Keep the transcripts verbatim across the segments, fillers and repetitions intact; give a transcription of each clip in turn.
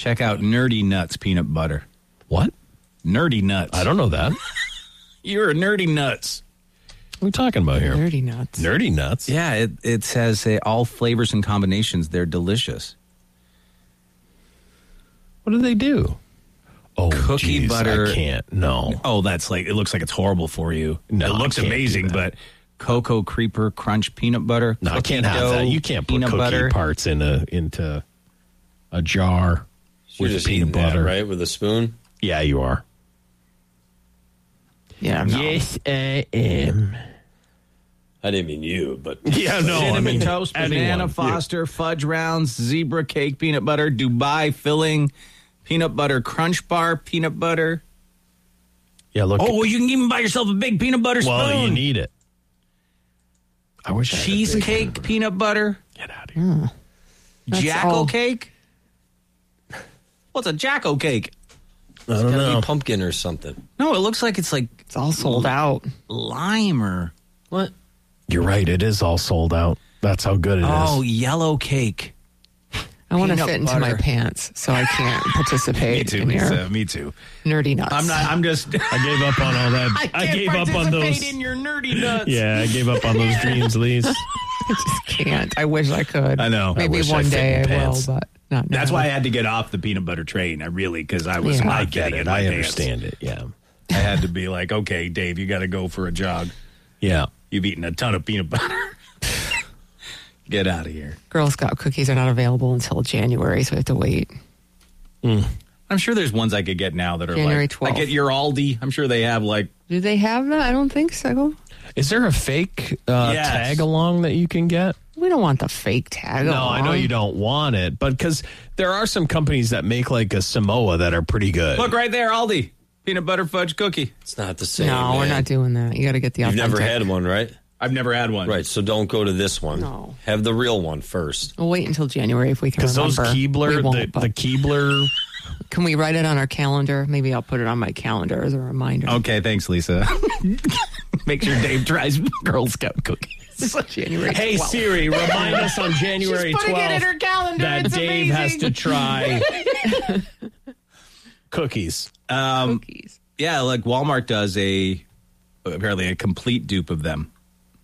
Check out Nerdy Nuts peanut butter. What? Nerdy Nuts. I don't know that. You're a Nerdy Nuts. What are we talking about here? Nerdy Nuts. Nerdy Nuts? Yeah, it, it says uh, all flavors and combinations. They're delicious. What do they do? Oh, Cookie geez, butter. I can't. No. Oh, that's like, it looks like it's horrible for you. No, it looks I can't amazing, do that. but Cocoa Creeper Crunch peanut butter. No, I cookie can't have dough, that. You can't put peanut cookie butter. parts in a, into a jar You're with just peanut eating that, butter. right? With a spoon? Yeah, you are. Yeah. No. Yes, I am. I didn't mean you, but... Yeah, no. Cinnamon I mean, toast, banana anyone. Foster, fudge rounds, zebra cake, peanut butter, Dubai filling, peanut butter crunch bar, peanut butter. Yeah, look. Oh, you can even buy yourself a big peanut butter spoon. well, you need it. I wish I had a big Cheesecake peanut butter. Get out of here. That's Jacko all. cake? What's a Jacko cake? I don't Gotta know. be pumpkin or something. No, it looks like it's like It's all sold out. lime or... What? You're right. It is all sold out. That's how good it is. Oh, yellow cake. I want to Peanut fit into my butter. pants, so I can't participate Me too, in your Lisa. Me too. nerdy nuts. I'm not, I'm just... I gave up on all that. I, can't gave up on participate those. in your nerdy nuts. Yeah, I gave up on those dreams, Lise. I just can't. I wish I could. I know. I Maybe wish I one fit day in I pants. will, but not now. That's why I had to get off the peanut butter train. I really, because I was Yeah. not I get getting it. in my I pants. understand it. Yeah. I had to be like, okay, Dave, you got to go for a jog. Yeah. You've eaten a ton of peanut butter. Get out of here. Girl Scout cookies are not available until January, so we have to wait. I'm sure there's ones I could get now that are January like, twelfth. like at your Aldi. I'm sure they have like, Do they have that? I don't think so. Is there a fake uh, Yes. tag along that you can get? We don't want the fake tag. No, I know along. you don't want it, but because there are some companies that make like a Samoa that are pretty good. look right there, Aldi. Peanut butter fudge cookie. It's not the same. No, we're man. not doing that. You got to get the You've authentic. never had one, right? I've never had one. Right, so don't go to this one. No. Have the real one first. We'll wait until January if we can Because those remember. We Keebler, won't, the, but the Keebler, can we write it on our calendar? Maybe I'll put it on my calendar as a reminder. Okay, thanks, Lisa. Make sure Dave tries Girl Scout cookies. January hey twelfth. Siri, remind us on January She's putting it in twelfth her calendar. that It's Dave has to amazing. try cookies. Um, Cookies. yeah, like Walmart does a apparently a complete dupe of them.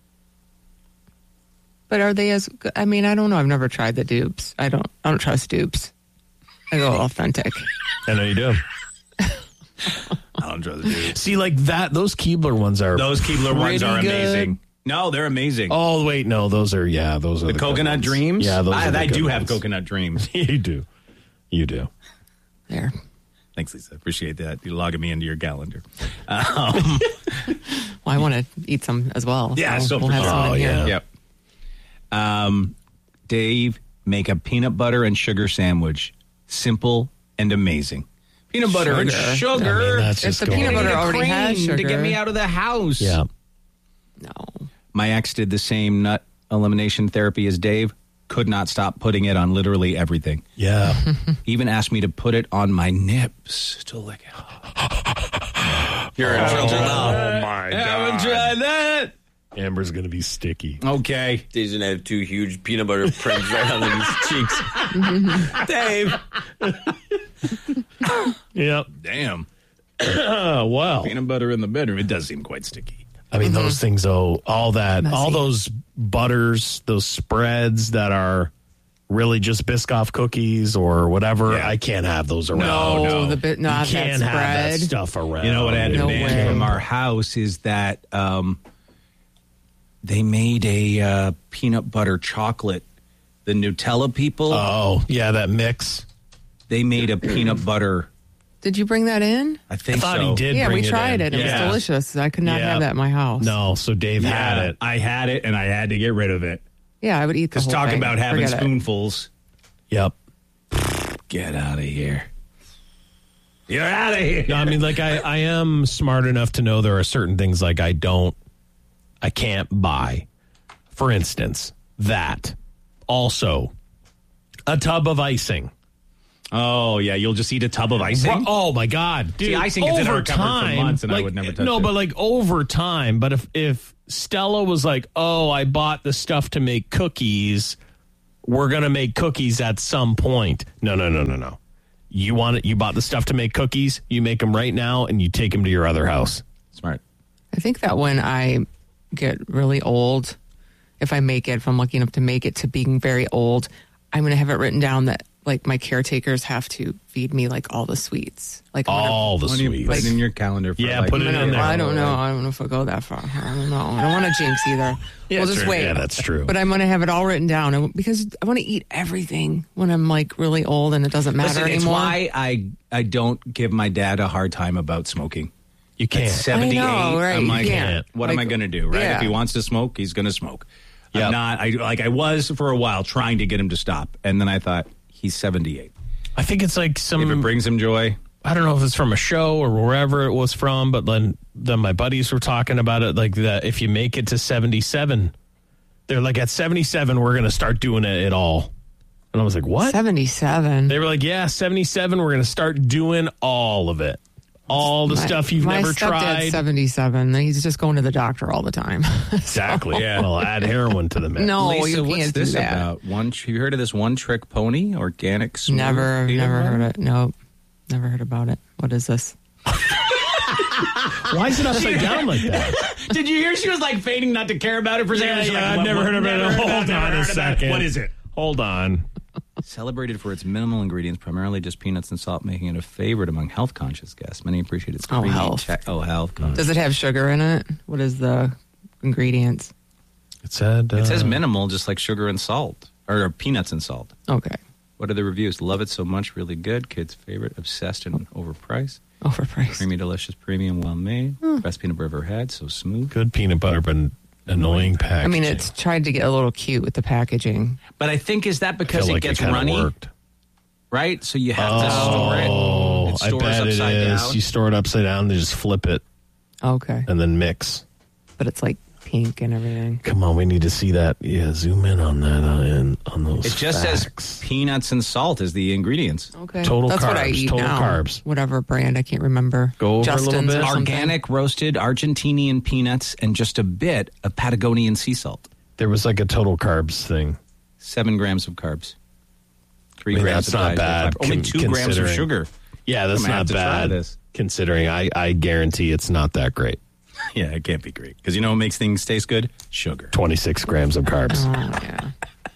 But are they as good? I mean, I don't know. I've never tried the dupes. I don't I don't trust dupes. I go authentic. I know you do. I don't trust the dupe. See, like that, those Keebler ones are Those Keebler ones pretty are good. amazing. No, they're amazing. Oh wait, no, those are yeah, those are the, the, good coconut ones. dreams? Yeah, those I, are the I good do have ones. coconut dreams. You do, you do. There. Thanks, Lisa. Appreciate that. You logging me into your calendar. Um, Well, I want to eat some as well. yeah, so we'll for have sure. some Oh, in here. yeah. Yep. Um, Dave, make a peanut butter and sugar sandwich. Simple and amazing. Peanut butter and Sugar. sugar. I mean, that's If just the going. peanut butter Need a already has cream to get sugar. me out of the house. Yeah. No. My ex did the same nut elimination therapy as Dave. Could not stop putting it on literally everything. Yeah. Even asked me to put it on my nips to lick it. You're in trouble now. Oh my Haven't tried that. Amber's gonna be sticky. Okay. Dave's gonna have two huge peanut butter prints right on his cheeks. Dave. Yep. Damn. Oh wow. Peanut butter in the bedroom. It does seem quite sticky. I mean, those things, though, all that, Messy. all those butters, those spreads that are really just Biscoff cookies or whatever, Yeah. I can't have those around. No, no. the bit not you can't that have that spread. stuff around. You know what I had to No demand way. from our house is that um, they made a uh, peanut butter chocolate. The Nutella people, Oh, yeah, that mix. they made a peanut butter. Did you bring that in? I think I thought so. he did Yeah, bring we tried in. it. It Yeah. was delicious. I could not Yeah. have that in my house. No, so Dave Yeah, had it. I had it, and I had to get rid of it. Yeah, I would eat the Because whole talk thing. about having Forget it. spoonfuls. Yep. Get out of here. You're out of here. No, I mean, like, I, I am smart enough to know there are certain things, like, I don't, I can't buy. For instance, that. Also, a tub of icing. Oh, yeah, you'll just eat a tub of icing? Ru- Oh my God, dude! See, icing is in our over cupboard for time, months, and I like, would never touch no, it. but like over time. But if if Stella was like, "Oh, I bought the stuff to make cookies. We're gonna make cookies at some point." No, no, no, no, no. You want it? You bought the stuff to make cookies. You make them right now, and you take them to your other house. Smart. I think that when I get really old, if I make it, if I'm lucky enough to make it to being very old, I'm going to have it written down that like my caretakers have to feed me like all the sweets, like I'm gonna- All the Why don't you sweets. put it in your calendar? For Yeah, like, put it I'm in gonna- there. I don't know. I don't know if I'll go that far. I don't know. I don't want to jinx either. Yeah, we'll just true. wait. Yeah, that's true. But I'm going to have it all written down and- because I want to eat everything when I'm like really old and it doesn't matter Listen, it's anymore. why I I don't give my dad a hard time about smoking. You can't. At seventy-eight, I know, right, I'm you like, can't. what am Like, I going to do? Right? yeah. If he wants to smoke, he's going to smoke. Yep. I'm not. I like I was for a while trying to get him to stop, and then I thought he's seventy-eight. I think it's like If it some. brings him joy, I don't know if it's from a show or wherever it was from, but then then my buddies were talking about it. Like that, if you make it to seventy-seven, they're like at seventy-seven, we're going to start doing it at all. And I was like, what? seventy-seven. They were like, yeah, seventy-seven, we're going to start doing all of it. All the My- stuff you've my never stepdad's tried. seventy-seven. He's just going to the doctor all the time. Exactly. Yeah. Well, add heroin to the mix. No, Lisa, you can't what's do this that. about? One, have you heard of this one trick pony? Organic smooth Never, peanut never butter? heard it. Nope, never heard about it. What is this? Why is it upside down like that? Did you hear she was like feigning not to care about it for a second? Yeah, She's yeah, like, I've what- never what- heard of it. never heard Hold never on a heard about it. second. What is it? Hold on. Celebrated for its minimal ingredients, primarily just peanuts and salt, making it a favorite among health-conscious guests. Many appreciate its Oh, creamy health. te- oh, health. Does it have sugar in it? What is the ingredients? It said. Uh, It says minimal, just like sugar and salt, or peanuts and salt. Okay, What are the reviews? Love it so much, really good. Kids' favorite, obsessed and overpriced. overpriced. Creamy, delicious, premium, well made. Best peanut butter I've ever had. So smooth. good peanut butter, but annoying packaging. I mean, it's tried to get a little cute with the packaging. But I think is that I because feel it like gets it kinda runny, worked. right? So you have to store it. Oh, It I stores bet it upside is. down. You store it upside down, they just flip it Okay, and then mix. but it's like pink and everything. Come on, we need to see that. Yeah, zoom in on that uh, and on those. It just facts. says peanuts and salt is the ingredients. Okay, Total That's what I carbs, eat total now. carbs. Whatever brand, I can't remember. Go over a little Justin's bit. or something. Organic roasted Argentinian peanuts and just a bit of Patagonian sea salt. There was like a total carbs thing. Seven grams of carbs. Three I mean, grams that's of not dietary bad, fiber. Only con- two grams of considering- sugar. Yeah, that's I'm gonna not have to try bad. this. Considering I, I guarantee it's not that great. Yeah, it can't be great. Because you know what makes things taste good? Sugar. twenty-six grams of carbs. Oh yeah.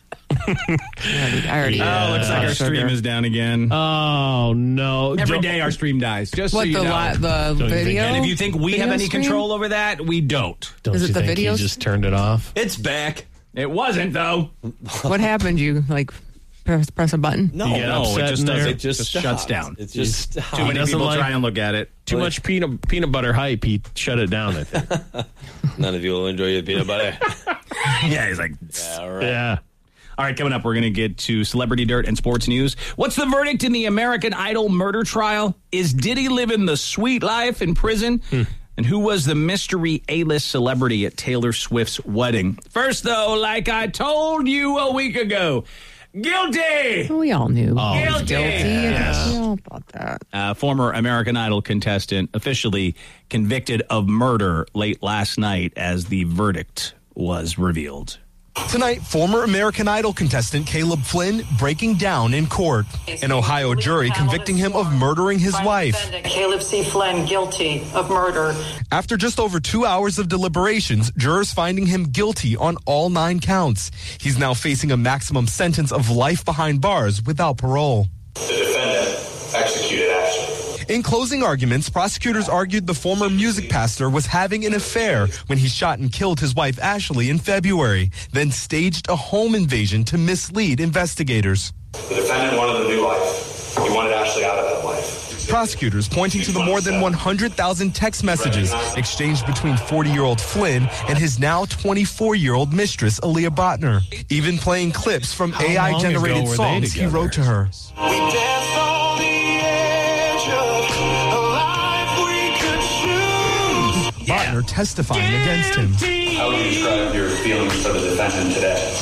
I already, I already Yeah. ate Oh, looks like our sugar. stream is down again. Oh no! Every Don't- day our stream dies. Just What so you the know. li- the you think- video? And if you think we have Video any stream? control over that, we don't. Don't Is it you the think videos? he just turned it off? It's back. It wasn't, though. What happened? You like press, press a button? No, You get no, upset it just in there? does. it It just, just stopped. shuts down. It just Too stopped. many doesn't people like- try and look at it. Too Well, much peanut peanut butter hype. He shut it down. I think. None of you will enjoy your peanut butter. Yeah, he's like, All right. yeah. all right, coming up, we're going to get to celebrity dirt and sports news. What's the verdict in the American Idol murder trial? Is Diddy living the sweet life in prison? And who was the mystery A-list celebrity at Taylor Swift's wedding? First, though, like I told you a week ago, guilty! We all knew. Oh, he was guilty. guilty. Yes. We all thought that. Uh, former American Idol contestant officially convicted of murder late last night as the verdict was revealed. Tonight, former American Idol contestant Caleb Flynn breaking down in court. An Ohio jury convicting him of murdering his wife. Defendant Caleb C. Flynn guilty of murder. After just over two hours of deliberations, jurors finding him guilty on all nine counts. He's now facing a maximum sentence of life behind bars without parole. The defendant executed Ashley. In closing arguments, prosecutors argued the former music pastor was having an affair when he shot and killed his wife Ashley in February, then staged a home invasion to mislead investigators. The defendant wanted a new life. He wanted Ashley out of that life. Prosecutors pointing to the more than one hundred thousand text messages exchanged between forty-year-old Flynn and his now twenty-four-year-old mistress, Aaliyah Botner, even playing clips from How A long ago I-generated were they songs he together? wrote to her. We danced on the edge of a life we could choose. Botner testifying against him. How would you describe your feelings for the defendant today?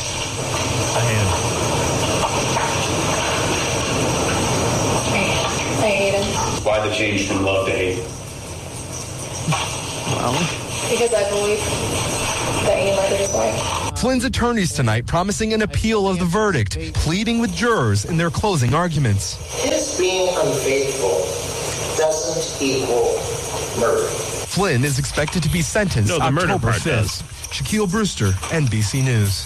I hate him Why the change from love to hate? because I believe that he murdered his wife. Flynn's attorneys tonight promising an appeal of the verdict, pleading with jurors in their closing arguments. His being unfaithful doesn't equal murder. Flynn is expected to be sentenced No, the murder October part does. fifth. Shaquille Brewster, N B C News.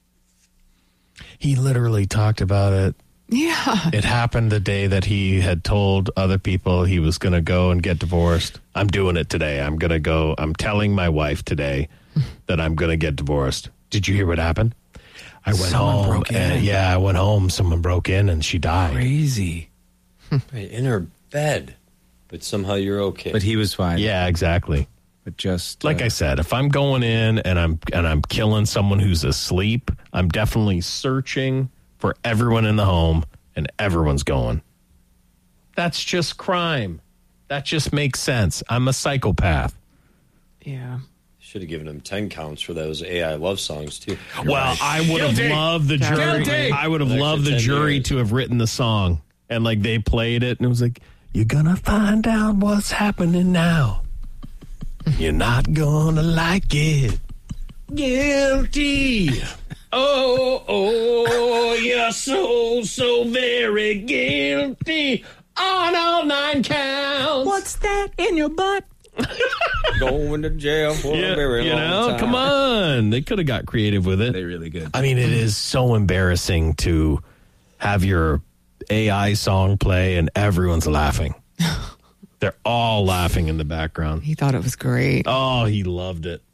He literally talked about it. Yeah. It happened the day that he had told other people he was going to go and get divorced. I'm doing it today. I'm going to go. I'm telling my wife today that I'm going to get divorced. Did you hear what happened? I went Someone home. broke in. And, yeah, I went home. Someone broke in and she died. Crazy. Right, in her bed. But somehow you're okay. But he was fine. Yeah, exactly. But just Like uh, I said, if I'm going in and I'm and I'm killing someone who's asleep, I'm definitely searching for everyone in the home, and everyone's going. That's just crime. That just makes sense. I'm a psychopath. Yeah. Should have given him ten counts for those A I love songs, too. Well, I would have Guilty. loved the jury. Guilty. I would have An extra loved the ten jury years. to have written the song, and like they played it, and it was like, "You're gonna find out what's happening now. You're not gonna like it. Guilty. Oh, oh, you're so, so very guilty on all nine counts." what's that in your butt? Going to jail for Yeah, a very you long know, time. come on. They could have got creative with it. They really good. I mean, it is so embarrassing to have your A I song play and everyone's laughing. They're all laughing in the background. He thought it was great. Oh, he loved it.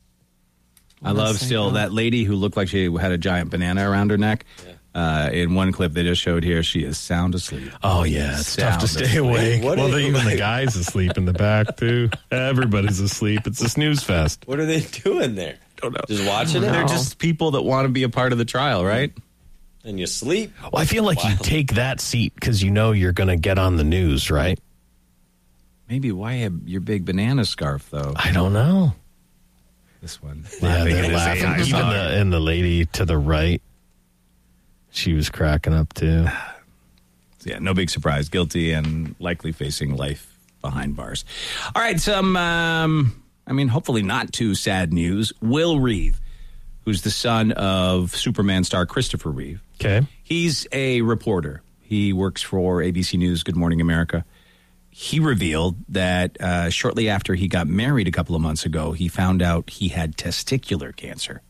I love That's still psycho. that lady who looked like she had a giant banana around her neck. Uh, in one clip they just showed here, she is sound asleep. Oh, yeah. It's tough to Sound stay asleep. awake. What well, is- the, even the guy's asleep in the back, too. Everybody's asleep. It's a snooze fest. What are they doing there? Don't know. Just watching it? They're just people that want to be a part of the trial, right? And you sleep? Well, I feel like you Wild. take that seat because you know you're going to get on the news, right? Maybe why have your big banana scarf though? I don't know. This one. Yeah, Laughing they're at his laughing. A I Even song. the, and the lady to the right, she was cracking up too. Yeah, no big surprise. Guilty and likely facing life behind bars. All right, some, um, I mean, hopefully not too sad news. Will Reeve, who's the son of Superman star Christopher Reeve. Okay. He's a reporter. He works for A B C News, Good Morning America. He revealed that uh, shortly after he got married a couple of months ago, he found out he had testicular cancer.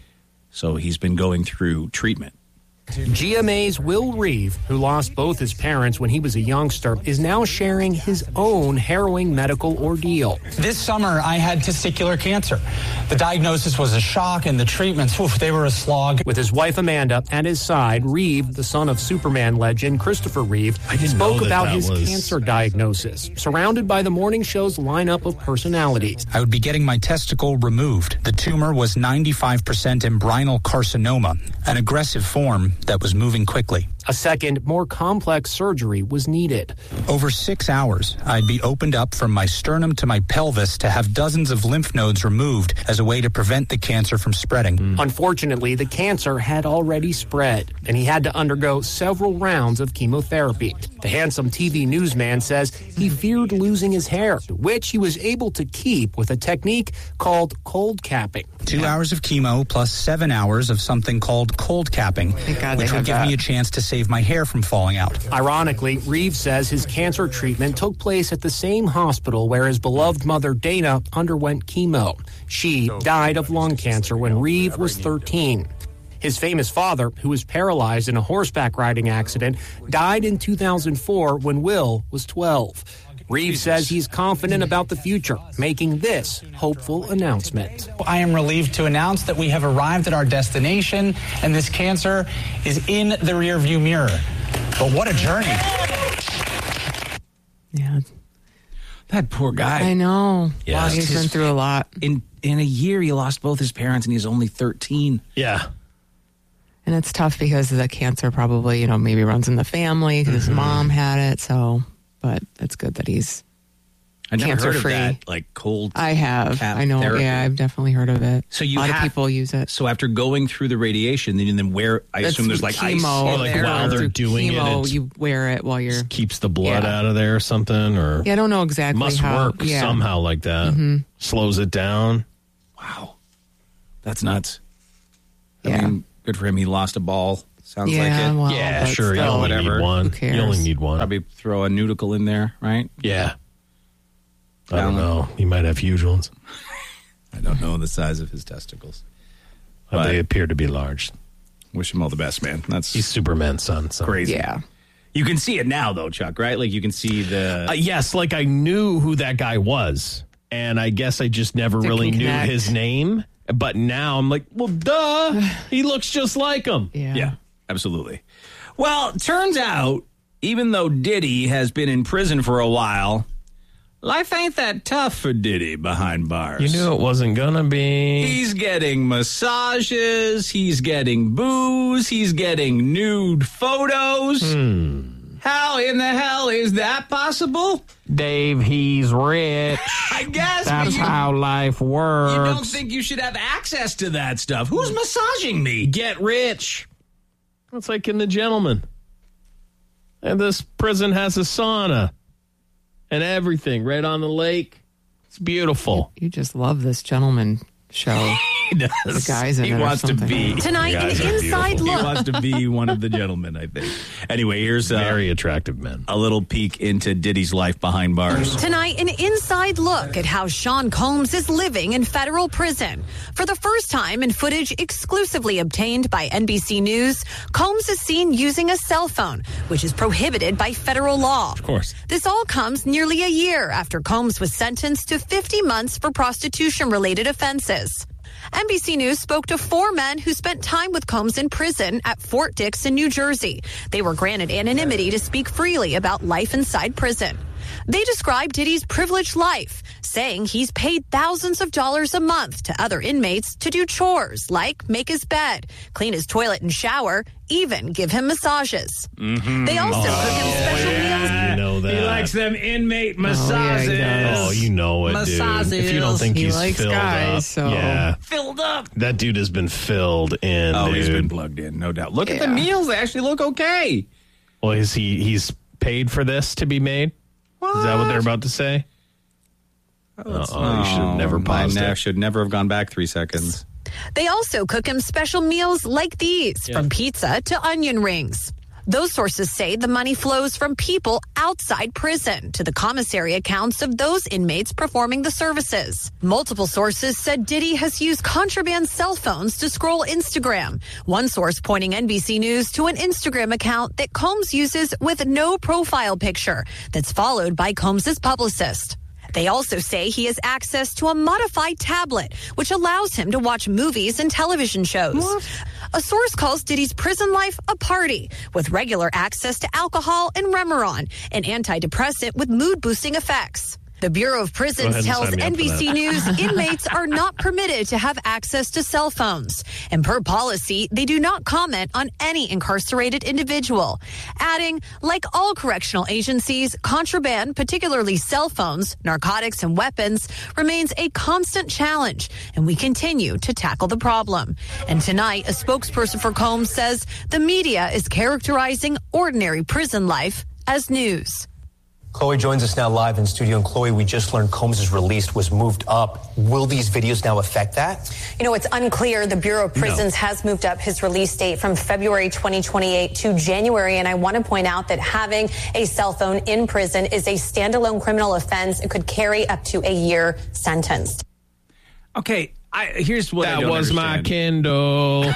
So he's been going through treatment. G M A's Will Reeve, who lost both his parents when he was a youngster, is now sharing his own harrowing medical ordeal. This summer, I had testicular cancer. The diagnosis was a shock, and the treatments, oof, they were a slog. With his wife Amanda at his side, Reeve, the son of Superman legend Christopher Reeve, didn't know spoke that about that his was- cancer diagnosis, surrounded by the morning show's lineup of personalities. I would be getting my testicle removed. The tumor was ninety-five percent embryonal carcinoma, an aggressive form that was moving quickly. A second, more complex surgery was needed. Over six hours, I'd be opened up from my sternum to my pelvis to have dozens of lymph nodes removed as a way to prevent the cancer from spreading. Unfortunately, the cancer had already spread, and he had to undergo several rounds of chemotherapy. The handsome T V newsman says he feared losing his hair, which he was able to keep with a technique called cold capping. Two hours of chemo plus seven hours of something called cold capping, God they which have would give that. me a chance to save my hair from falling out. Ironically, Reeve says his cancer treatment took place at the same hospital where his beloved mother Dana underwent chemo. She died of lung cancer when Reeve was thirteen. His famous father, who was paralyzed in a horseback riding accident, died in two thousand four when Will was twelve. Reeve says he's confident about the future, making this hopeful announcement. I am relieved to announce that we have arrived at our destination, and this cancer is in the rearview mirror. But what a journey. Yeah. That poor guy. I know. Yeah. Wow, he's His- been through a lot. In in a year, he lost both his parents, and he's only thirteen. Yeah. And it's tough because the cancer probably, you know, maybe runs in the family because his mom had it. So, but it's good that he's I never heard of cancer-free. that, like cold. I have. cap I know. therapy. Yeah, I've definitely heard of it. So you a lot have- of people use it. So after going through the radiation, then then where I It's assume there's like ice. chemo. Or like there. while they're Through doing it, chemo, it's- you wear it while you're. Keeps the blood Yeah. out of there or something, or Yeah, I don't know exactly must how. work yeah. somehow like that. Mm-hmm. Slows it down. Wow, that's nuts. I Yeah. mean, good for him. He lost a ball Sounds Yeah, like it. well, yeah, but sure. You still, only whatever. need one. Who cares? You only need one. Probably throw a noodle in there, right? Yeah. I don't know. He might have huge ones. I don't know the size of his testicles. But But- they appear to be large. Wish him all the best, man. That's He's Superman's son. So. crazy. Yeah. You can see it now, though, Chuck, right? Like, you can see the... Uh, yes, like I knew who that guy was. And I guess I just never Didn't really knew connect. his name. But now I'm like, well, duh. He looks just like him. Yeah. Yeah, absolutely. Well, turns out, even though Diddy has been in prison for a while, life ain't that tough for Diddy behind bars. You knew it wasn't going to be. He's getting massages, he's getting booze, he's getting nude photos. Hmm. How in the hell is that possible? Dave, he's rich. I guess, That's but you, how life works. you don't think you should have access to that stuff. Who's massaging me? Get rich. It's like in The Gentleman. And this prison has a sauna and everything right on the lake. It's beautiful. You just love this gentleman show. He does. The guys in he it or wants to something. be. Tonight, guys an are inside beautiful. He look. wants to be one of the gentlemen, I think. Anyway, here's uh, Very attractive men. a little peek into Diddy's life behind bars. Tonight, an inside look at how Sean Combs is living in federal prison. For the first time in footage exclusively obtained by N B C News, Combs is seen using a cell phone, which is prohibited by federal law. Of course. This all comes nearly a year after Combs was sentenced to fifty months for prostitution-related offenses. N B C News spoke to four men who spent time with Combs in prison at Fort Dix in New Jersey. They were granted anonymity to speak freely about life inside prison. They described Diddy's privileged life, saying he's paid thousands of dollars a month to other inmates to do chores like make his bed, clean his toilet and shower, even give him massages. Mm-hmm. They also cook him special meals. You know that. He likes them inmate yeah, he massages. does. Oh, you know it, dude. Massages. If you don't think He he's likes filled guys, up, so- yeah, Filled up. that dude has been filled in. Oh, dude. he's been plugged in, no doubt. Look at the Yeah. meals; they actually look okay. Well, is he? He's paid for this to be made. Is that what they're about to say? Oh, you should have never paused I it. should never have gone back three seconds. They also cook him special meals like these, from pizza to onion rings. Those sources say the money flows from people outside prison to the commissary accounts of those inmates performing the services. Multiple sources said Diddy has used contraband cell phones to scroll Instagram. One source pointing N B C News to an Instagram account that Combs uses with no profile picture that's followed by Combs' publicist. They also say he has access to a modified tablet, which allows him to watch movies and television shows. A source calls Diddy's prison life a party, with regular access to alcohol and Remeron, an antidepressant with mood-boosting effects. The Bureau of Prisons ahead and tells sign me up N for B C that. News inmates are not permitted to have access to cell phones. And per policy, they do not comment on any incarcerated individual. Adding, like all correctional agencies, contraband, particularly cell phones, narcotics, and weapons, remains a constant challenge, and we continue to tackle the problem. And tonight, a spokesperson for Combs says the media is characterizing ordinary prison life as news. Chloe joins us now live in studio. And Chloe, we just learned Combs' release was moved up. Will these videos now affect that? You know, it's unclear. The Bureau of Prisons no. has moved up his release date from February twenty twenty-eight to January. And I want to point out that having a cell phone in prison is a standalone criminal offense. It could carry up to a year sentence. Okay, I, here's what that I don't was understand. my Kindle.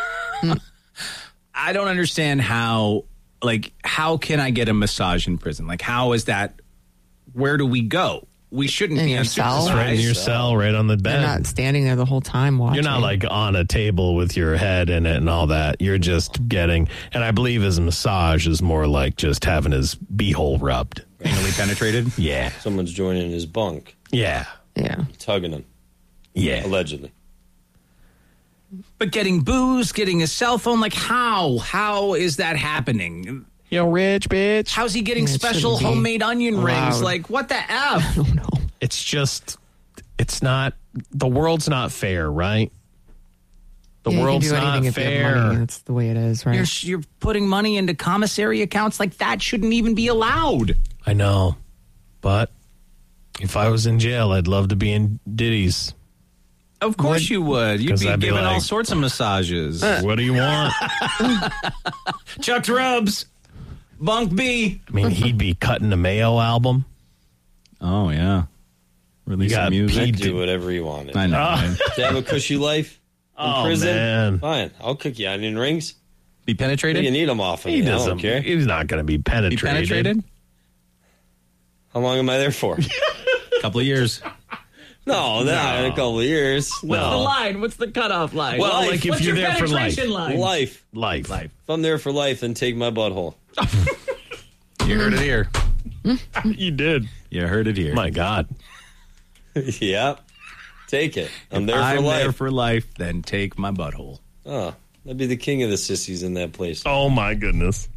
I don't understand how. Like, how can I get a massage in prison? Like, how is that? Where do we go? We shouldn't in be your cell, right in your cell, right on the bed. You're not standing there the whole time watching. You're not like on a table with your head in it and all that. You're just getting, and I believe his massage is more like just having his beehole rubbed, anally penetrated. Yeah, someone's joining his bunk. Yeah, yeah, tugging him. Yeah, allegedly. But getting booze, getting a cell phone, like how? How is that happening? Yo, rich bitch. How's he getting Yeah, it special shouldn't be homemade onion allowed. rings? Like, what the F? I don't know. It's just, it's not, the world's not fair, right? The Yeah, world's you can do not anything if you have fair. money. That's the way it is, right? You're, you're putting money into commissary accounts like that shouldn't even be allowed. I know, but if I was in jail, I'd love to be in Diddy's. Of course Would- you would. You'd 'Cause be I'd be giving all like, sorts of massages. What do you want? Chuck's Rubs. Bunk B. I mean, he'd be cutting a Mayo album. Oh, yeah. Release You some got music. Pete- Do whatever you wanted. I know. Oh. man. To have a cushy life in Oh, prison? man. Fine. I'll cook you onion rings. Be penetrated? You need them off of He me. I doesn't don't care. He's not going to be Be penetrated. penetrated? How long am I there for? A couple of years. No, not in a couple of years. What's the line? What's the cutoff line? Well, Life. like if What's you're your there for life. penetration line? Life. Life. Life. If I'm there for life, then take my butthole. You heard it here. You did. You heard it here. My God. Yep. Take it. I'm there I'm for life. there for life, then take my butthole. Oh, I'd be the king of the sissies in that place. Oh, my goodness.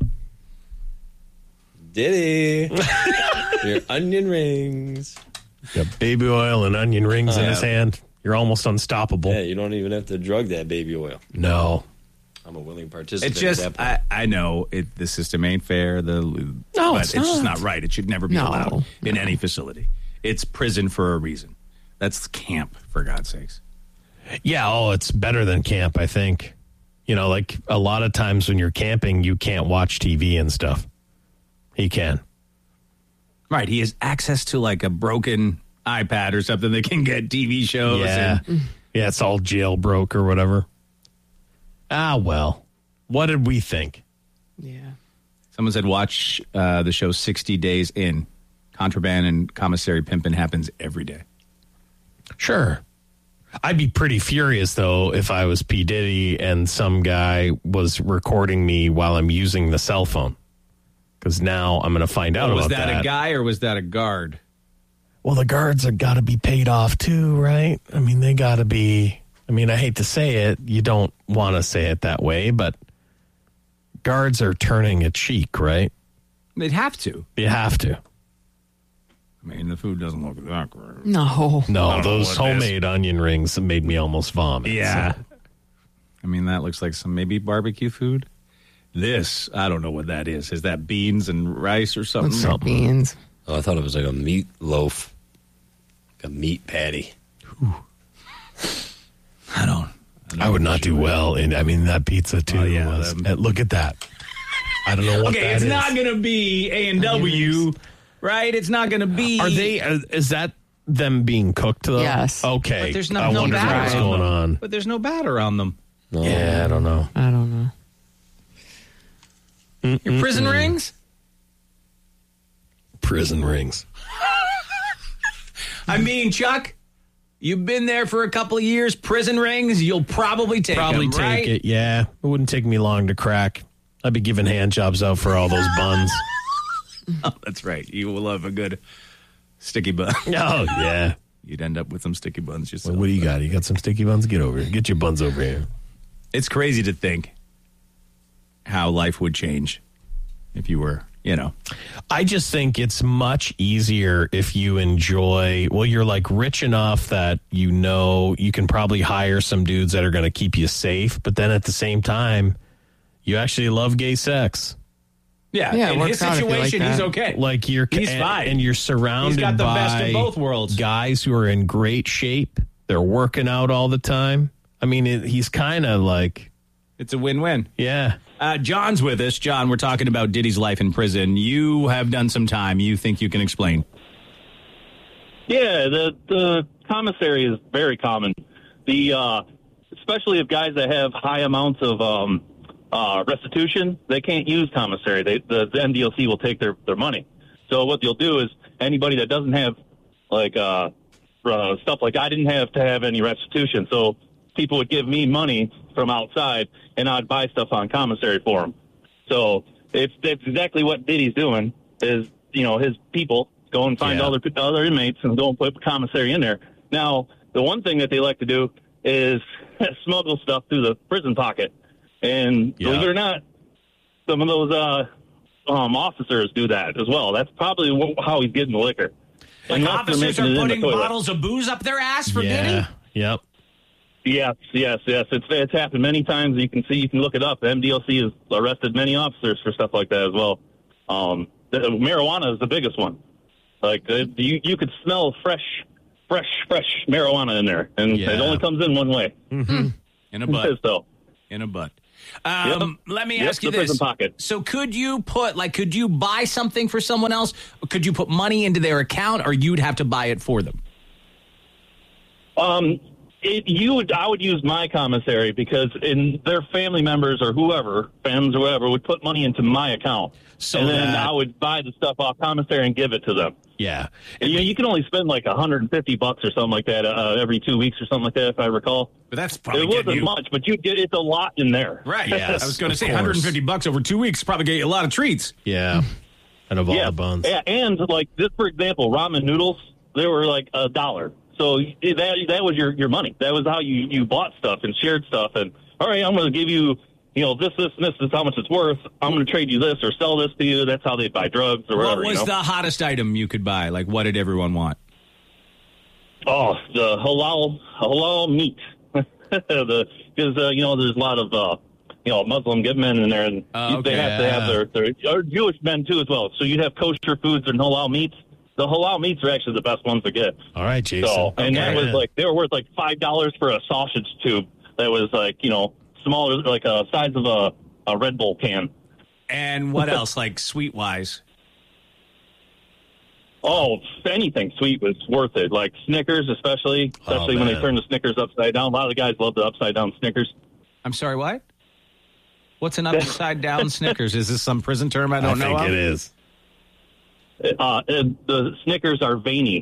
Diddy. Your onion rings. Got baby oil and onion rings Oh, in his yeah. hand. You're almost unstoppable. Yeah, you don't even have to drug that baby oil. No. I'm a willing participant. It's just, at that point. I, I know it, the system ain't fair. The No, but it's it's just not. not right. It should never be No. allowed in any facility. It's prison for a reason. That's camp, for God's sakes. Yeah, oh, it's better than camp, I think. You know, like a lot of times when you're camping, you can't watch T V and stuff. He can. Right. He has access to like a broken iPad or something that can get T V shows. Yeah. And, Yeah, it's all jailbroke or whatever. Ah, well. What did we think? Yeah. someone said watch uh, the show sixty Days In. Contraband and commissary pimping happens every day. Sure. I'd be pretty furious, though, if I was P. Diddy and some guy was recording me while I'm using the cell phone. Because now I'm going to find out Oh, was about that, that. a guy or was that a guard? Well, the guards have got to be paid off, too, right? I mean, they got to be... I mean, I hate to say it. You don't want to say it that way, but guards are turning a cheek, right? They'd have to. You have to. I mean, the food doesn't look that great. No. No, I don't know those what it is. homemade onion rings made me almost vomit. Yeah. so. I mean, that looks like some maybe barbecue food. This, I don't know what that is. Is that beans and rice or something? Looks like beans. Oh, I thought it was like a meat loaf, like a meat patty. I don't. I, I would not do well in, I mean, that pizza, too. Oh, yeah, was, them- uh, look at that. I don't know what Okay, that it's is. not going to be A and W, right? It's not going to be. Are they, uh, is that them being cooked, though? Yes. Okay. But there's no, I no wonder batter what's on going them. on. But there's no batter on them. No. Yeah, I don't know. I don't know. Your prison rings? Prison rings. I mean, Chuck, you've been there for a couple of years. Prison rings, you'll probably take Probably them, take right? it, yeah. It wouldn't take me long to crack. I'd be giving hand jobs out for all those buns. Oh, that's right. You will love a good sticky bun. Oh, yeah. You'd end up with some sticky buns yourself. Well, what do you got? You got some sticky buns? Get over here. Get your buns over here. It's crazy to think how life would change if you were, you know. I just think it's much easier if you enjoy, well, you're like rich enough that you know you can probably hire some dudes that are going to keep you safe, but then at the same time, you actually love gay sex. Yeah, Yeah, it in works his out if you like situation, he's that. okay. Like you're He's and, fine. and you're surrounded He's got the by best of both worlds. guys who are in great shape. They're working out all the time. I mean, it, he's kind of like, It's a win-win. yeah. Uh, John's with us. John, we're talking about Diddy's life in prison. You have done some time. You think you can explain? Yeah, the the commissary is very common. The uh, especially if guys that have high amounts of um, uh, restitution, they can't use commissary. They, the, the N D O C will take their, their money. So what you'll do is anybody that doesn't have like uh, uh, stuff like I didn't have to have any restitution, so people would give me money from outside, and I'd buy stuff on commissary for them. So it's that's exactly what Diddy's doing. Is you know his people go and find Yeah. other other inmates and go and put commissary in there. Now the one thing that they like to do is smuggle stuff through the prison pocket, and Yeah. believe it or not, some of those uh, um, officers do that as well. That's probably wh- how he's getting the liquor. Like Unless they're officers making are it in the putting toilet. bottles of booze up their ass for yeah. Diddy? Yep. Yes, yes, yes. It's it's happened many times. You can see, you can look it up. The M D L C has arrested many officers for stuff like that as well. Um, the, marijuana is the biggest one. Like uh, you, you could smell fresh fresh, fresh marijuana in there, and Yeah. it only comes in one way. Mm-hmm. In a butt. So, In a butt. Um, Yep. Let me Yep, ask you the prison this. pocket. So could you put, like, could you buy something for someone else? Could you put money into their account, or you'd have to buy it for them? Um, it, you would, I would use my commissary because in their family members or whoever, friends or whoever, would put money into my account. So and then that- I would buy the stuff off commissary and give it to them. Yeah. And, you know, you can only spend like one hundred fifty bucks or something like that uh, every two weeks or something like that, if I recall. But that's probably It getting wasn't you- much, but you get it's a lot in there. Right. Yes, I was going to of say course. one hundred fifty bucks over two weeks probably get you a lot of treats. Yeah. And of all yeah. the buns. Yeah, and like this, for example, ramen noodles, they were like a dollar. So that that was your, your money. That was how you, you bought stuff and shared stuff. And, all right, I'm going to give you, you know, this, this, and this is how much it's worth. I'm going to trade you this or sell this to you. That's how they buy drugs or whatever. What was you know? the hottest item you could buy? Like, what did everyone want? Oh, the halal halal meat. the Because, uh, you know, there's a lot of, uh, you know, Muslim men in there. And Oh, okay, they have to yeah. have their, their or Jewish men, too, as well. So you'd have kosher foods and halal meats. The halal meats are actually the best ones to get. All right, Jason. So, and Okay. that was like, they were worth like five dollars for a sausage tube that was like, you know, smaller, like a size of a, a Red Bull can. And what else, like sweet-wise? Oh, anything sweet was worth it. Like Snickers, especially, especially when they man. turn the Snickers upside down. A lot of the guys love the upside down Snickers. I'm sorry, what? What's an upside-down Snickers? Is this some prison term I I don't know think of? it is. Uh, and the Snickers are veiny.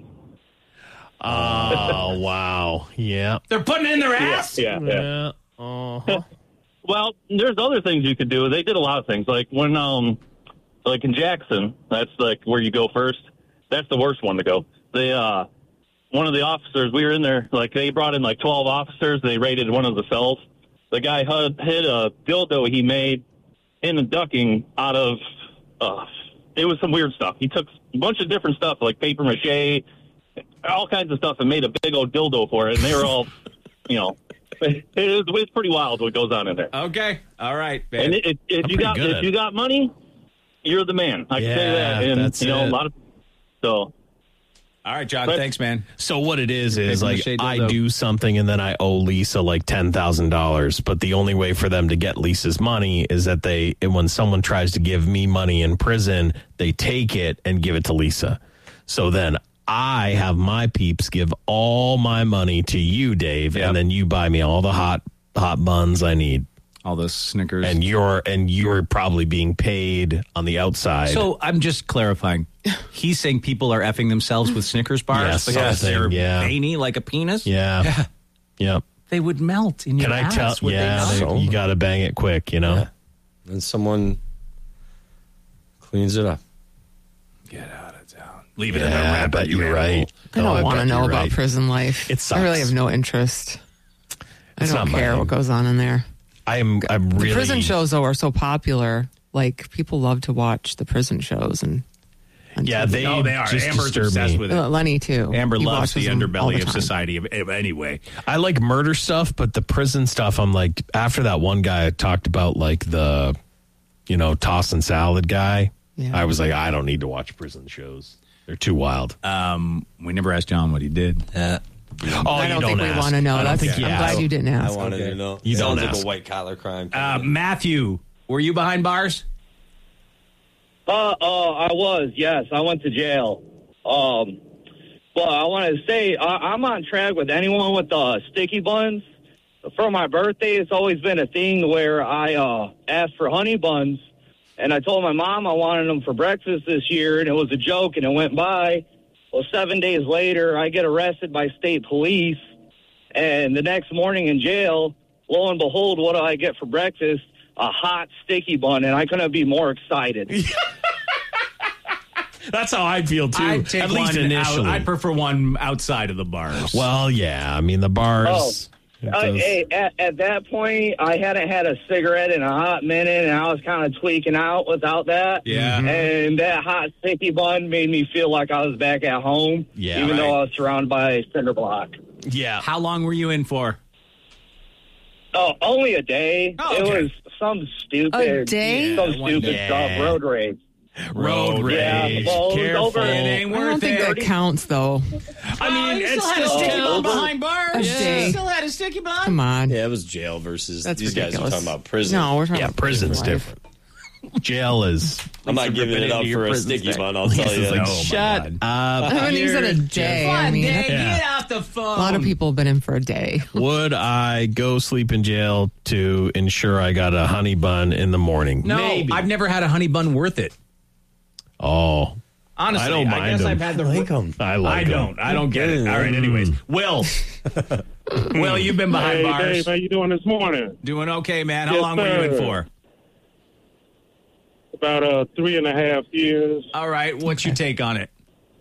Oh, wow. Yeah. They're putting it in their ass? Yeah, yeah. Yeah. Uh-huh. Well, there's other things you could do. They did a lot of things. Like when, um, like in Jackson, that's like where you go first. That's the worst one to go. They, uh, one of the officers, we were in there, like they brought in like twelve officers. They raided one of the cells. The guy had, hid a dildo he made in a ducking out of, uh, it was some weird stuff. He took a bunch of different stuff, like paper mache, all kinds of stuff, and made a big old dildo for it. And they were all, you know, it, it, it's pretty wild what goes on in there. Okay. All right, man. And it, it, if I'm you pretty got good if at you it. got money, you're the man. I can say Yeah, that. And that's you know, it. a lot of so. All right, John, But- thanks, man. So what it is is Paper like mache I dildo. do something and then I owe Lisa like ten thousand dollars, but the only way for them to get Lisa's money is that they when someone tries to give me money in prison, they take it and give it to Lisa. So then I have my peeps give all my money to you, Dave, Yep. and then you buy me all the hot hot buns I need. All those Snickers. And you're and you're probably being paid on the outside. So I'm just clarifying. He's saying people are effing themselves with Snickers bars Yes, because something, they're yeah. veiny like a penis? yeah. Yep. They would melt in your Can I ass, tell? would they Yeah, not? they- you got to bang it quick, you know. Yeah. And someone cleans it up. Get out of town. Leave it Yeah, in the wrap. but you're right. I don't Oh, want to bet know you're about right. prison life. It I really sucks. have no interest. I It's don't not care mine. what goes on in there. I'm I'm really The prison shows, though, are so popular. Like, people love to watch the prison shows. and on Yeah, T V. they Oh, they are. just Amber's disturb obsessed me. with it. Uh, Lenny, too. Amber He loves the watches them all underbelly the of time. society of, of anyway. I like murder stuff, but the prison stuff, I'm like, after that one guy talked about like the, you know, toss and salad guy, Yeah. I was like, I don't need to watch prison shows. They're too wild. Um, we never asked John what he did. Yeah. Oh, I you don't think we ask. want to know. I don't That's, think you I'm ask. glad you didn't I ask. wanted to know. You Sounds don't like ask. a white collar crime. Uh, Matthew, were you behind bars? Uh, uh, I was, yes. I went to jail. Um, but I want to say I, I'm on track with anyone with uh, sticky buns. For my birthday, it's always been a thing where I uh, asked for honey buns, and I told my mom I wanted them for breakfast this year, and it was a joke, and it went by. Well, seven days later, I get arrested by state police, and the next morning in jail, lo and behold, what do I get for breakfast? A hot sticky bun, and I couldn't be more excited. That's how I'd feel too. I'd take at least one initially. Out, I'd prefer one outside of the bars. well, yeah. I mean, the bars. it Uh, does- hey, at, at that point, I hadn't had a cigarette in a hot minute, and I was kind of tweaking out without that. Yeah. And that hot sticky bun made me feel like I was back at home, Yeah, even right. though I was surrounded by a cinder block. yeah. How long were you in for? Oh, only a day. Oh, It okay. was some stupid, A day? some Yeah, one stupid day. stuff, road rage. Road rage. Yeah, the ball was Careful. over. It ain't I worth don't think it. that counts, though. I mean, you it's still had a still sticky bun behind bars. A day. Still had a sticky bun. Come on. Yeah, it was jail versus That's these ridiculous. guys are talking about prison. No, we're talking Yeah, about prison's prison life. different. Jail is. I'm not giving it up for a prison sticky stay. bun, I'll tell you. Like, Oh, my shut God. up. I mean, he said a day. I mean, Day, that's- get off the phone. a lot of people have been in for a day. Would I go sleep in jail to ensure I got a honey bun in the morning? No, Maybe. I've never had a honey bun worth it. Oh. Honestly, I don't mind guess them. I've had the. I like 'em. I like I 'em. don't. I don't get it. All right. Anyways, Will. Will, you've been behind Hey, bars. Dave, how you doing this morning? Doing okay, man. How Yes, long were you in sir. for? About uh, three and a half years. All right. What's your take on it?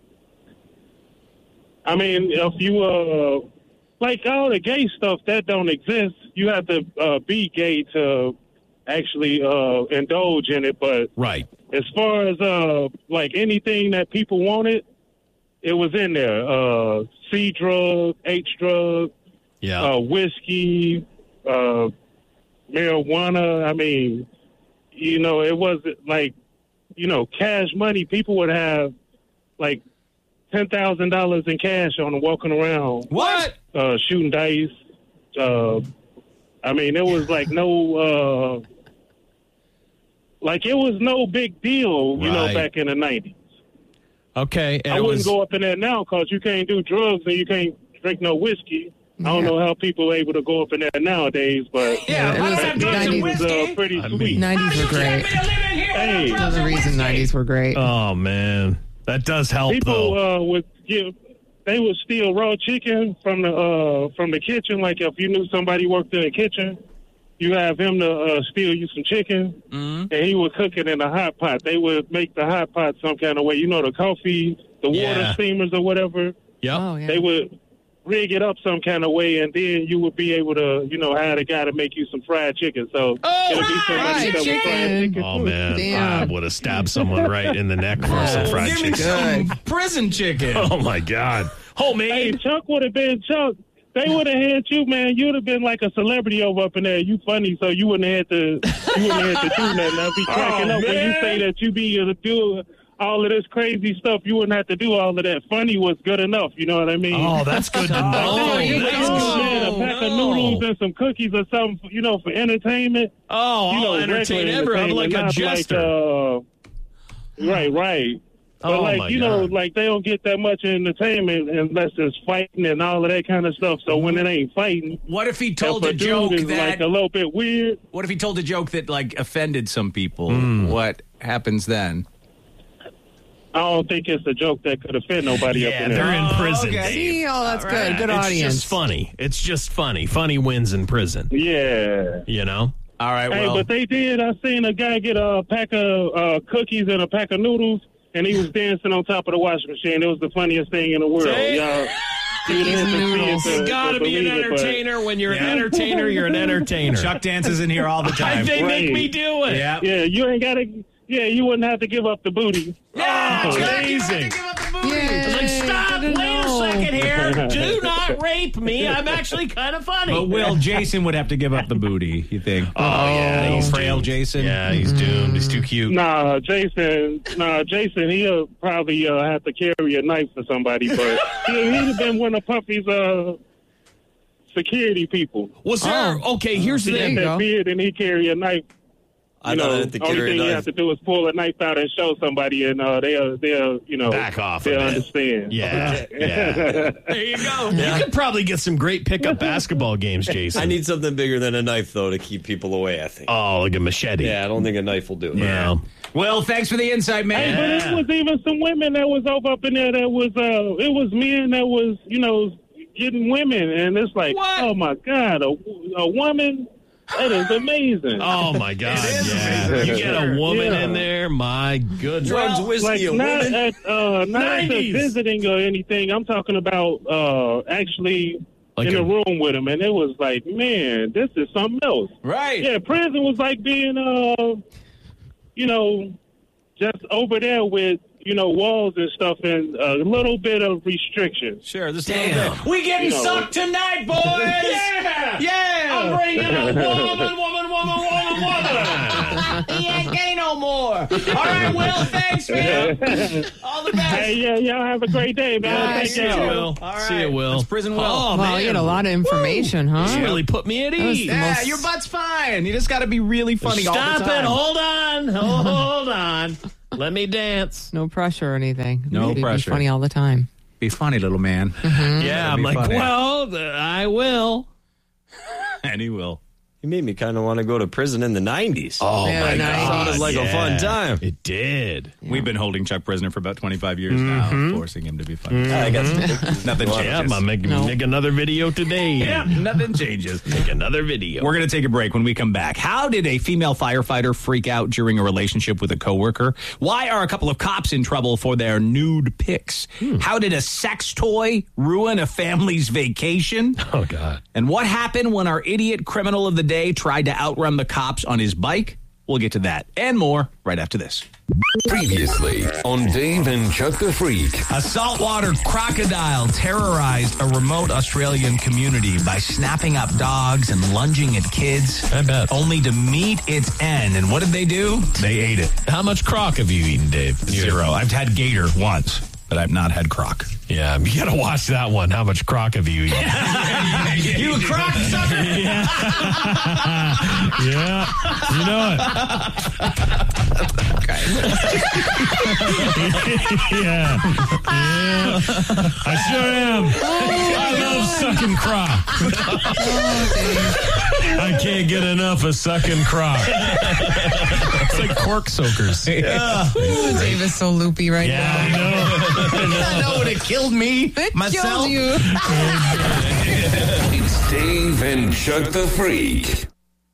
I mean, if you, uh, like all the gay stuff, that don't exist. You have to uh, be gay to actually uh, indulge in it. But Right. as far as, uh, like, anything that people wanted, it was in there. Uh, C drug, H drug, Yeah. uh, whiskey, uh, marijuana. I mean, you know, it wasn't like, you know, cash money. People would have like ten thousand dollars in cash on them walking around. What? Uh, shooting dice. Uh, I mean, it was like no, uh, like it was no big deal, you know, Right. back in the nineties. Okay. And I it wouldn't was, go up in there now because you can't do drugs and you can't drink no whiskey. I don't Yeah. know how people are able to go up in there nowadays, but Yeah, it I was don't have drugs and nineties. it was uh, whiskey. pretty I sweet. mean- nineties were great. Hey, Another reason nineties were great. oh, man. That does help, people though. uh, would give. They would steal raw chicken from the uh, from the kitchen. Like if you knew somebody worked in the kitchen, you have him to uh, steal you some chicken, Mm-hmm. and he would cook it in a hot pot. They would make the hot pot some kind of way. You know, the coffee, the Yeah. water steamers or whatever. Yep. Oh, yeah. They would rig it up some kind of way, and then you would be able to, you know, hire the guy to make you some fried chicken. So Oh, it'll be somebody fried that would fried chicken. chicken. Oh, too. man. Damn. I would have stabbed someone right in the neck for some fried Give me chicken. some prison chicken. Oh, my God. Hey, Homemade. Chuck would have been Chuck. They would have had you, man. You'd have been like a celebrity over up in there. You funny, so you wouldn't have to. You wouldn't have to do nothing. I'd be cracking Oh, up when you man. say that you be able to do all of this crazy stuff. You wouldn't have to do all of that. Funny was good enough. You know what I mean? Oh, that's good to know. Oh, you That's know, good. man, a pack of noodles and some cookies or something, you know, for entertainment. Oh, you know, I'll entertain regular everyone. I'm like a entertainment, not jester. Like, uh, right, right. But Oh, like my you know, God. like they don't get that much entertainment unless it's fighting and all of that kind of stuff. So when it ain't fighting, What if he told if a a dude joke is that? like a little bit weird, What if he told a joke that like offended some people? Hmm. What happens then? I don't think it's a joke that could offend nobody up Yeah, in there. they're in prison. okay. Dave. See, oh, that's All good. right. Good It's audience. just funny. It's just funny. Funny wins in prison. Yeah. You know? All right. Hey, Well, but they did. I seen a guy get a pack of uh, cookies and a pack of noodles, and he was dancing on top of the washing machine. It was the funniest thing in the world. See? Y'all, you didn't have to see it noodles. to- You to gotta be an believe it, but- entertainer. When you're Yeah. an entertainer, you're an entertainer. Chuck dances in here all the time. they make Right. me do it. Yeah. Yeah, you ain't gotta. Yeah, you wouldn't have to give up the booty. Oh, Oh, amazing. Yay. It's like, stop, Good to wait a know. second here. Do not rape me. I'm actually kind of funny. But Will, Jason would have to give up the booty, you think? Oh, yeah. Oh, He's frail doomed. Jason? Yeah, he's doomed. He's too cute. Nah, Jason. Nah, Jason. He'll probably uh, have to carry a knife for somebody, but he, he'd have been one of Puffy's uh, security people. Was there, okay, here's the He There had you thing. that go. beard and he carry a knife. I You thought I know, had to only carry thing a you knife. have to do is pull a knife out and show somebody, and uh, they'll, they'll, you know, Back off a They'll bit. understand. Yeah, yeah. There you go. You could probably get some great pickup basketball games, Jason. I need something bigger than a knife, though, to keep people away, I think. Oh, like a machete. Yeah, I don't think a knife will do it. Yeah. Will, thanks for the insight, Hey, man. but it was even some women that was over up in there that was, uh, it was men that was, you know, getting women, and it's like, What? oh my God, a, a woman, that is amazing. Oh, my God. It is Yeah. amazing. You get a woman Yeah. in there, my goodness. Drugs, whiskey, Like and not women. at uh, not at the nineties. visiting or anything. I'm talking about uh, actually Like in a- the room with him, and it was like, man, this is something else. Right. Yeah, prison was like being, uh, you know, just over there with, you know, walls and stuff and a little bit of restriction. Sure. This Damn. We getting You know. sucked tonight, boys. Yeah. Yeah. I'm bringing a woman, woman, woman, woman, woman. He ain't gay no no more. All right, Will, thanks, man. All the best. Hey, yeah, y'all have a great day, man. Yeah, Thank see you. you, Will. All right. See you, Will. That's Prison Will. Oh, Wow, man. you had a lot of information, huh? This really put me at ease. Yeah, most- your butt's fine. You just got to be really funny all Stop the time. it. Hold on. Hold on. Let me dance. No pressure or anything. No Maybe pressure. Be funny all the time. Be funny, little man. Yeah, I'm be like, funny. well, th- I will. And he will. You made me kind of want to go to prison in the nineties. Oh, Yeah, my nice. God. Sounded like a fun time. It did. We've been holding Chuck prisoner for about twenty-five years now, forcing him to be funny. I got some Nothing changes. Yeah, I'm going to make, No. make another video today. Yeah, nothing changes. Make another video. We're going to take a break. When we come back, how did a female firefighter freak out during a relationship with a coworker? Why are a couple of cops in trouble for their nude pics? How did a sex toy ruin a family's vacation? Oh, God. And what happened when our idiot criminal of the day tried to outrun the cops on his bike? We'll get to that and more right after this. Previously on Dave and Chuck the Freak. A saltwater crocodile terrorized a remote Australian community by snapping up dogs and lunging at kids. I bet. Only to meet its end. And what did they do? They ate it. How much croc have you eaten, Dave? Zero. I've had gator once, but I've not had croc. Yeah, you got to watch that one. How much croc have you eaten? You a croc sucker? Yeah. Yeah. You know it. yeah. Yeah. I sure am. I love sucking croc. I can't get enough of sucking croc. It's like cork soakers. Yeah. Ooh, Dave is so loopy right Yeah, now. I know. I know it killed me. It myself. killed you. It's Dave and Chuck the Freak.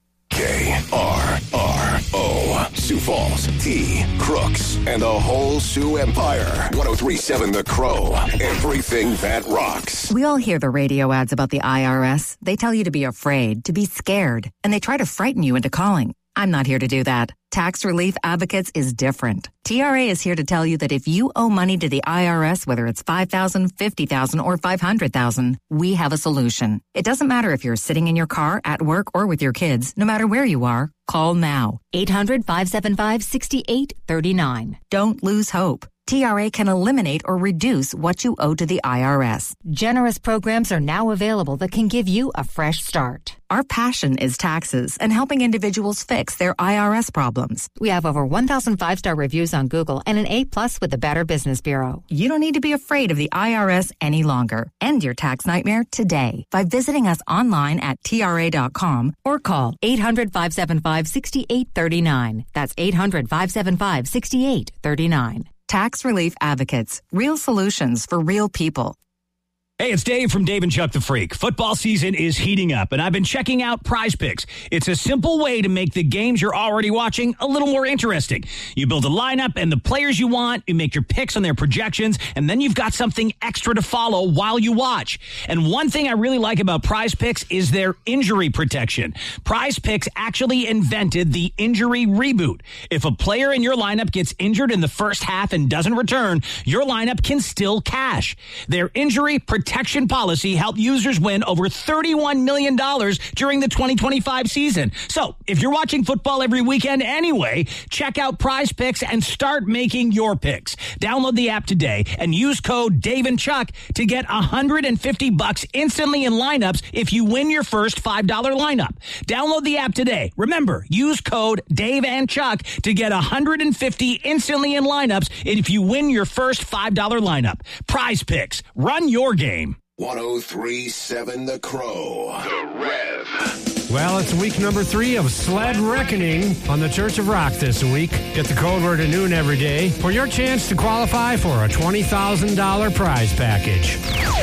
K R R O. Sioux Falls, T, Crooks, and the whole Sioux Empire. ten thirty-seven The Crow. Everything that rocks. We all hear the radio ads about the I R S. They tell you to be afraid, to be scared, and they try to frighten you into calling. I'm not here to do that. Tax Relief Advocates is different. T R A is here to tell you that if you owe money to the I R S, whether it's five thousand dollars, fifty thousand dollars, or five hundred thousand dollars, we have a solution. It doesn't matter if you're sitting in your car, at work, or with your kids. No matter where you are, call now. eight hundred, five seven five, six eight three nine. Don't lose hope. T R A can eliminate or reduce what you owe to the I R S. Generous programs are now available that can give you a fresh start. Our passion is taxes and helping individuals fix their I R S problems. We have over one thousand five-star reviews on Google and an A plus with the Better Business Bureau. You don't need to be afraid of the I R S any longer. End your tax nightmare today by visiting us online at T R A dot com or call eight hundred, five seven five, six eight three nine. That's eight hundred, five seven five, six eight three nine. Tax Relief Advocates. Real solutions for real people. Hey, it's Dave from Dave and Chuck the Freak. Football season is heating up, and I've been checking out Prize Picks. It's a simple way to make the games you're already watching a little more interesting. You build a lineup and the players you want, you make your picks on their projections, and then you've got something extra to follow while you watch. And one thing I really like about Prize Picks is their injury protection. Prize Picks actually invented the injury reboot. If a player in your lineup gets injured in the first half and doesn't return, your lineup can still cash. Their injury protection Protection policy helped users win over thirty-one million dollars during the twenty twenty-five season. So if you're watching football every weekend anyway, check out Prize Picks and start making your picks. Download the app today and use code Dave and Chuck to get one hundred fifty bucks instantly in lineups if you win your first five dollar lineup. Download the app today. Remember, use code Dave and Chuck to get one hundred fifty instantly in lineups if you win your first five dollar lineup. Prize Picks. Run your game. ten thirty-seven The Crow. The Rev. Well, it's week number three of Sled Reckoning on the Church of Rock this week. Get the code word at noon every day for your chance to qualify for a twenty thousand dollars prize package.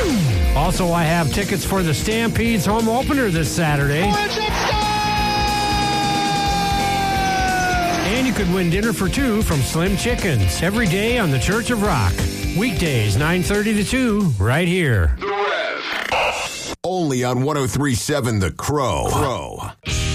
Also, I have tickets for the Stampede's home opener this Saturday. And you could win dinner for two from Slim Chickens every day on the Church of Rock. Weekdays, nine thirty to two, right here. Only on ten thirty-seven The Crow. Crow.